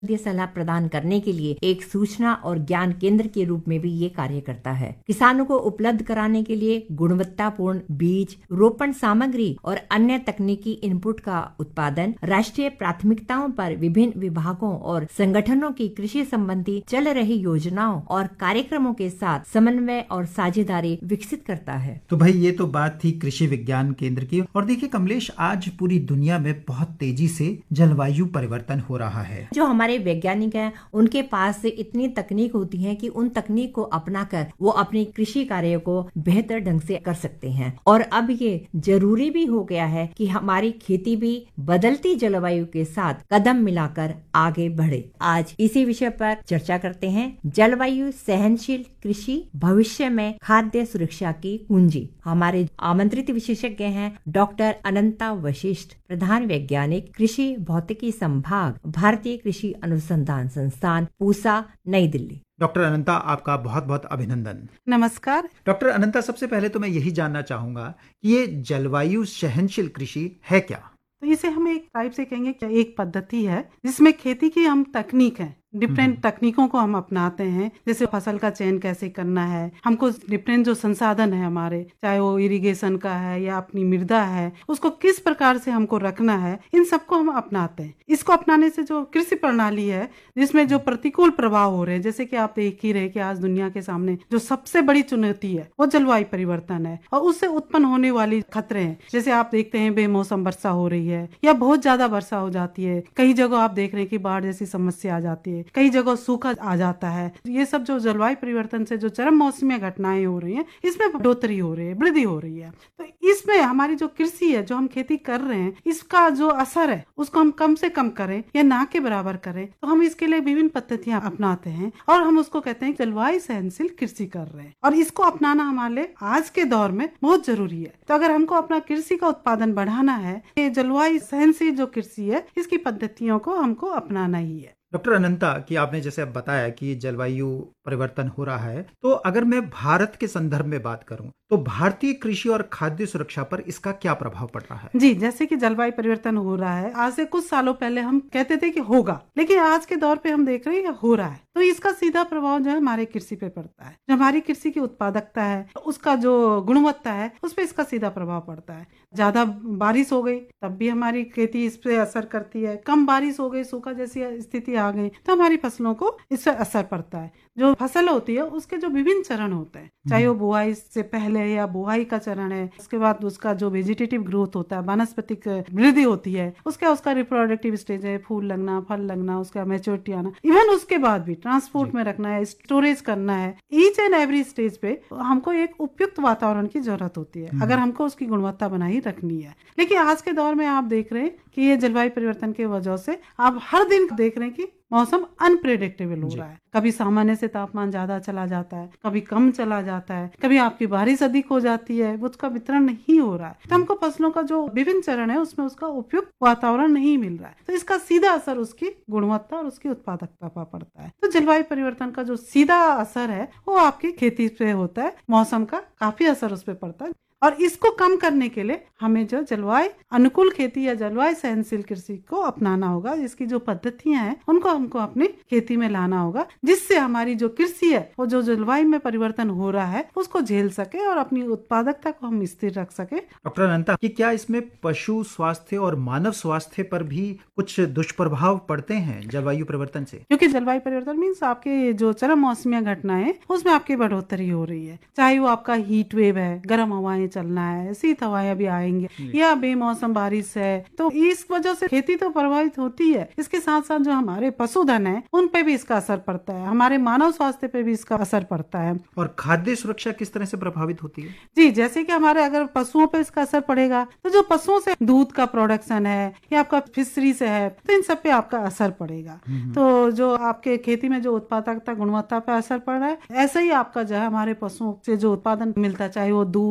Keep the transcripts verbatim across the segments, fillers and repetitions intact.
सलाह प्रदान करने के लिए एक सूचना और ज्ञान केंद्र के रूप में भी ये कार्य करता है। किसानों को उपलब्ध कराने के लिए गुणवत्तापूर्ण बीज, रोपण सामग्री और अन्य तकनीकी इनपुट का उत्पादन, राष्ट्रीय प्राथमिकताओं पर विभिन्न विभागों और संगठनों की कृषि संबंधी चल रही योजनाओं और कार्यक्रमों के साथ समन्वय और साझेदारी विकसित करता है। तो भाई ये तो बात थी कृषि विज्ञान केंद्र की। और देखिए कमलेश, आज पूरी दुनिया में बहुत तेजी से जलवायु परिवर्तन हो रहा है। जो हमारे वैज्ञानिक हैं, उनके पास इतनी तकनीक होती है कि उन तकनीक को अपनाकर वो अपनी कृषि कार्य को बेहतर ढंग से कर सकते हैं। और अब ये जरूरी भी हो गया है कि हमारी खेती भी बदलती जलवायु के साथ कदम मिलाकर आगे बढ़े। आज इसी विषय पर चर्चा करते हैं। जलवायु सहनशील कृषि भविष्य में खाद्य सुरक्षा की कुंजी। हमारे आमंत्रित विशेषज्ञ हैं डॉक्टर अनंता वशिष्ठ, प्रधान वैज्ञानिक, कृषि भौतिकी संभाग, भारतीय कृषि अनुसंधान संस्थान, पूसा, नई दिल्ली। डॉक्टर अनंता, आपका बहुत बहुत अभिनंदन। नमस्कार। डॉक्टर अनंता, सबसे पहले तो मैं यही जानना चाहूंगा कि ये जलवायु सहनशील कृषि है क्या? तो इसे हम एक टाइप से कहेंगे कि एक पद्धति है जिसमें खेती की हम तकनीक है, डिफरेंट तकनीकों को हम अपनाते हैं। जैसे फसल का चयन कैसे करना है, हमको डिफरेंट जो संसाधन है हमारे, चाहे वो इरिगेशन का है या अपनी मृदा है, उसको किस प्रकार से हमको रखना है, इन सबको हम अपनाते हैं। इसको अपनाने से जो कृषि प्रणाली है जिसमें जो प्रतिकूल प्रभाव हो रहे हैं, जैसे कि आप देख ही रहे कि आज दुनिया के सामने जो सबसे बड़ी चुनौती है वो जलवायु परिवर्तन है और उससे उत्पन्न होने वाली खतरे हैं। जैसे आप देखते हैं बेमौसम वर्षा हो रही है या बहुत ज्यादा वर्षा हो जाती है, कई जगह आप देख रहे हैं कि बाढ़ जैसी समस्या आ जाती है, कई जगह सूखा आ जाता है। ये सब जो जलवायु परिवर्तन से जो चरम मौसमी घटनाएं हो रही हैं, इसमें बढ़ोतरी हो रही है, वृद्धि हो रही है। तो इसमें हमारी जो कृषि है, जो हम खेती कर रहे हैं, इसका जो असर है उसको हम कम से कम करें या ना के बराबर करें। तो हम इसके लिए विभिन्न पद्धतियां अपनाते हैं और हम उसको कहते हैं जलवायु सहनशील कृषि कर रहे हैं। और इसको अपनाना हमारे लिए आज के दौर में बहुत जरूरी है। तो अगर हमको अपना कृषि का उत्पादन बढ़ाना है, ये जलवायु सहनशील जो कृषि है, इसकी पद्धतियों को हमको अपनाना ही है। डॉक्टर अनंता, कि आपने जैसे अब बताया कि जलवायु परिवर्तन हो रहा है, तो अगर मैं भारत के संदर्भ में बात करूं तो भारतीय कृषि और खाद्य सुरक्षा पर इसका क्या प्रभाव पड़ रहा है? जी, जैसे कि जलवायु परिवर्तन हो रहा है, आज से कुछ सालों पहले हम कहते थे कि होगा, लेकिन आज के दौर पे हम देख रहे हैं हो रहा है। तो इसका सीधा प्रभाव जो है हमारे कृषि पे पड़ता है। जो हमारी कृषि की उत्पादकता है, उसका जो गुणवत्ता है, उस पर इसका सीधा प्रभाव पड़ता है। ज्यादा बारिश हो गई तब भी हमारी खेती इस पे असर करती है, कम बारिश हो गई, सूखा जैसी स्थिति आ गई तो हमारी फसलों को इससे असर पड़ता है। जो फसल होती है उसके जो विभिन्न चरण होते हैं, चाहे वो बुआई से पहले या बुआई का चरण है, उसके बाद उसका जो वेजिटेटिव ग्रोथ होता है, वानस्पतिक वृद्धि होती है, उसके उसका रिप्रोडक्टिव स्टेज है, फूल लगना, फल लगना, उसका मैच्योरिटी आना, इवन उसके बाद भी ट्रांसपोर्ट में रखना है, स्टोरेज करना है। ईच एंड एवरी स्टेज पे हमको एक उपयुक्त वातावरण की जरूरत होती है अगर हमको उसकी गुणवत्ता बनाई रखनी है। लेकिन आज के दौर में आप देख रहे हैं कि ये जलवायु परिवर्तन की वजह से आप हर दिन देख रहे हैं कि मौसम अनप्रेडिक्टेबल हो रहा है। कभी सामान्य से तापमान ज्यादा चला जाता है, कभी कम चला जाता है, कभी आपकी बारिश अधिक हो जाती है, उसका वितरण नहीं हो रहा है। तो हमको फसलों का जो विभिन्न चरण है उसमें उसका उपयुक्त वातावरण नहीं मिल रहा है। तो इसका सीधा असर उसकी गुणवत्ता और उसकी उत्पादकता पर पड़ता है। तो जलवायु परिवर्तन का जो सीधा असर है वो आपकी खेती पे होता है, मौसम का काफी असर उस पर पड़ता है। और इसको कम करने के लिए हमें जो जलवायु अनुकूल खेती या जलवायु सहनशील कृषि को अपनाना होगा। इसकी जो पद्धतियां हैं उनको हमको अपनी खेती में लाना होगा, जिससे हमारी जो कृषि है वो जो जलवायु में परिवर्तन हो रहा है उसको झेल सके और अपनी उत्पादकता को हम स्थिर रख सके। डॉक्टर अनंता, कि क्या इसमें पशु स्वास्थ्य और मानव स्वास्थ्य पर भी कुछ दुष्प्रभाव पड़ते हैं जलवायु परिवर्तन से? क्योंकि जलवायु परिवर्तन मीन्स आपके जो चरम मौसमी घटनाएं उसमें आपकी बढ़ोतरी हो रही है, चाहे वो आपका हीट वेव है, गर्म हवाएं चलना है, शीत हवाएं भी आएंगे या बेमौसम बारिश है, तो इस वजह से खेती तो प्रभावित होती है। इसके साथ साथ जो हमारे पशुधन है उन पे भी इसका असर पड़ता है, हमारे मानव स्वास्थ्य पे भी इसका असर पड़ता है। और खाद्य सुरक्षा किस तरह से प्रभावित होती है? जी, जैसे कि हमारे अगर पशुओं पे इसका असर पड़ेगा तो जो पशुओं से दूध का प्रोडक्शन है या आपका फिशरी से है, तो इन सब पे आपका असर पड़ेगा। तो जो आपके खेती में जो उत्पादकता गुणवत्ता पे असर पड़ रहा है, ऐसे ही आपका जो है हमारे पशुओं से जो उत्पादन मिलता है, चाहे वो दूध है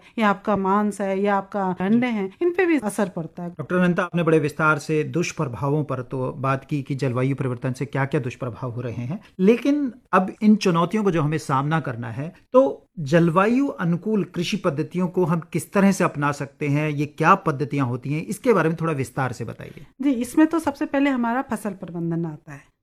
या आपका मांस है या आपका अंडे हैं, इन पे भी असर पड़ता है। डॉक्टर अनंता, आपने बड़े विस्तार से दुष्प्रभावों पर तो बात की कि जलवायु परिवर्तन से क्या क्या दुष्प्रभाव हो रहे हैं, लेकिन अब इन चुनौतियों को जो हमें सामना करना है, तो जलवायु अनुकूल कृषि पद्धतियों को हम किस तरह से अपना सकते हैं, ये क्या पद्धतियां होती हैं, इसके बारे में थोड़ा विस्तार से बताइए। जी, इसमें तो सबसे पहले हमारा फसल प्रबंधन आता है।